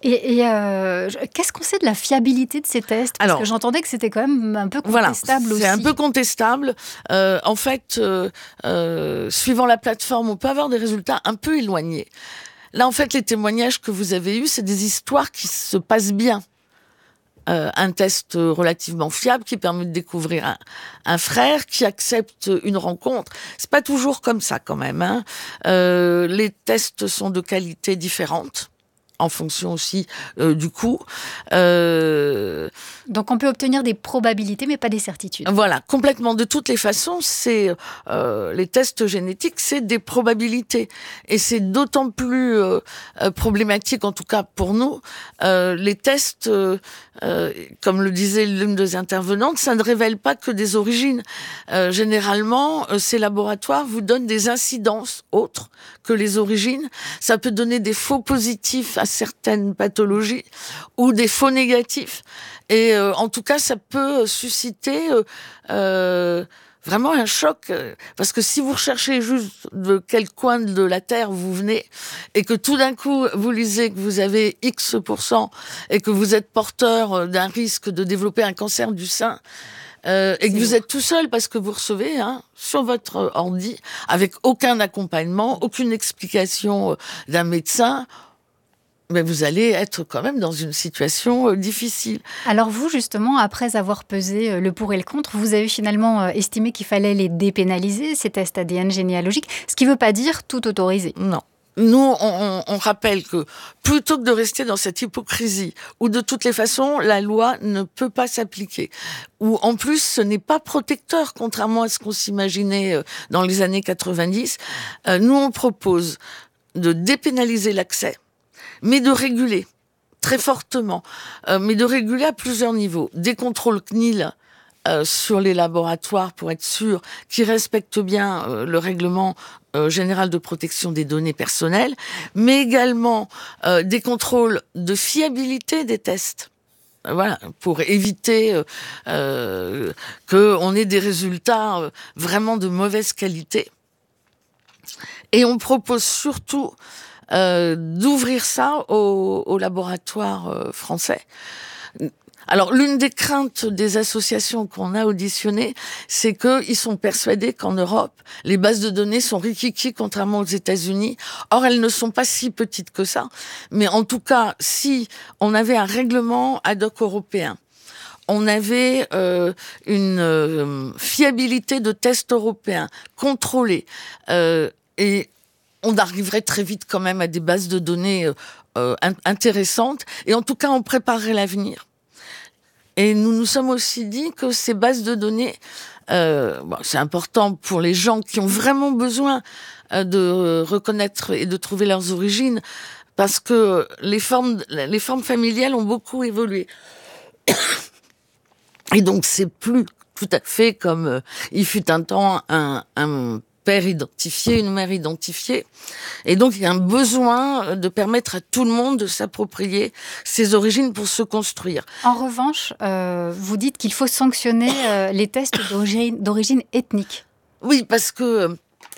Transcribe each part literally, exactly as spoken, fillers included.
Et, et euh, qu'est-ce qu'on sait de la fiabilité de ces tests? Parce Alors, que j'entendais que c'était quand même un peu contestable voilà, aussi. C'est un peu contestable. Euh, en fait, euh, euh, suivant la plateforme, on peut avoir des résultats un peu éloignés. Là, en fait, les témoignages que vous avez eus, c'est des histoires qui se passent bien. Euh, un test relativement fiable qui permet de découvrir un, un frère qui accepte une rencontre. C'est pas toujours comme ça quand même, hein. Euh, les tests sont de qualité différente en fonction aussi euh, du coût. Euh... Donc on peut obtenir des probabilités, mais pas des certitudes. Voilà, complètement. De toutes les façons, c'est euh, les tests génétiques, c'est des probabilités, et c'est d'autant plus euh, problématique, en tout cas pour nous. Euh, les tests, euh, euh, comme le disait l'une des intervenantes, ça ne révèle pas que des origines. Euh, généralement, euh, ces laboratoires vous donnent des incidences autres que les origines. Ça peut donner des faux positifs à certaines pathologies ou des faux négatifs. Et euh, en tout cas, ça peut susciter euh, euh, vraiment un choc. Euh, parce que si vous recherchez juste de quel coin de la Terre vous venez et que tout d'un coup, vous lisez que vous avez X pour cent et que vous êtes porteur d'un risque de développer un cancer du sein, Euh, et que vous êtes tout seul parce que vous recevez hein, sur votre ordi, avec aucun accompagnement, aucune explication d'un médecin, mais vous allez être quand même dans une situation difficile. Alors vous, justement, après avoir pesé le pour et le contre, vous avez finalement estimé qu'il fallait les dépénaliser, ces tests A D N généalogiques, ce qui ne veut pas dire tout autoriser. Non. Nous, on, on, on rappelle que plutôt que de rester dans cette hypocrisie, où de toutes les façons, la loi ne peut pas s'appliquer, où en plus, ce n'est pas protecteur, contrairement à ce qu'on s'imaginait dans les années quatre-vingt-dix, euh, nous, on propose de dépénaliser l'accès, mais de réguler très fortement, euh, mais de réguler à plusieurs niveaux. Des contrôles C N I L Euh, sur les laboratoires pour être sûr qu'ils respectent bien euh, le règlement euh, général de protection des données personnelles, mais également euh, des contrôles de fiabilité des tests. Voilà, pour éviter euh, euh, qu'on ait des résultats euh, vraiment de mauvaise qualité. Et on propose surtout euh, d'ouvrir ça aux, aux laboratoires euh, français. Alors, l'une des craintes des associations qu'on a auditionnées, c'est qu'ils sont persuadés qu'en Europe, les bases de données sont rikiki, contrairement aux États-Unis. Or, elles ne sont pas si petites que ça. Mais en tout cas, si on avait un règlement ad hoc européen, on avait euh, une euh, fiabilité de tests européens contrôlée, euh, et on arriverait très vite quand même à des bases de données euh, intéressantes. Et en tout cas, on préparerait l'avenir. Et nous nous sommes aussi dit que ces bases de données, euh, bon, c'est important pour les gens qui ont vraiment besoin euh, de reconnaître et de trouver leurs origines, parce que les formes, les formes familiales ont beaucoup évolué. Et donc, c'est plus tout à fait comme euh, il fut un temps un, un père identifié, une mère identifiée. Et donc, il y a un besoin de permettre à tout le monde de s'approprier ses origines pour se construire. En revanche, euh, vous dites qu'il faut sanctionner euh, les tests d'origine, d'origine ethnique. Oui, parce que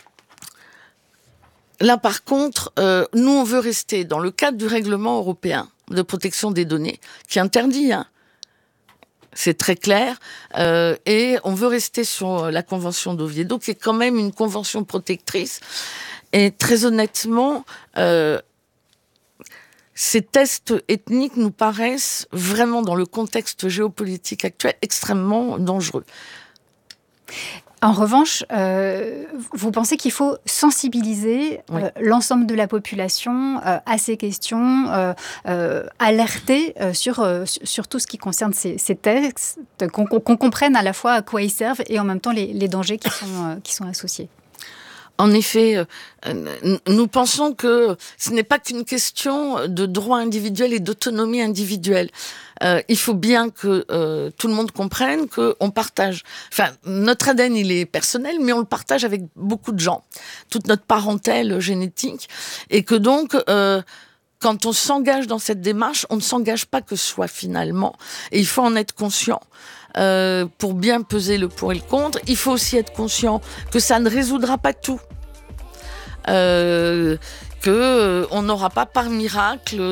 là, par contre, euh, nous, on veut rester dans le cadre du règlement européen de protection des données, qui interdit, hein, c'est très clair, euh, et on veut rester sur la convention d'Oviedo, qui est quand même une convention protectrice. Et très honnêtement, euh, ces tests ethniques nous paraissent vraiment, dans le contexte géopolitique actuel, extrêmement dangereux. En revanche, euh, vous pensez qu'il faut sensibiliser oui. euh, l'ensemble de la population euh, à ces questions, euh, euh, alerter euh, sur, euh, sur tout ce qui concerne ces, ces textes, qu'on, qu'on comprenne à la fois à quoi ils servent et en même temps les, les dangers qui sont, euh, qui sont associés. En effet, euh, nous pensons que ce n'est pas qu'une question de droit individuel et d'autonomie individuelle. Euh, il faut bien que euh, tout le monde comprenne qu'on partage. Enfin, notre A D N, il est personnel, mais on le partage avec beaucoup de gens, toute notre parentèle génétique, et que donc, euh, quand on s'engage dans cette démarche, on ne s'engage pas que soi finalement, et il faut en être conscient. Euh, pour bien peser le pour et le contre, il faut aussi être conscient que ça ne résoudra pas tout. Euh, que euh, on n'aura pas par miracle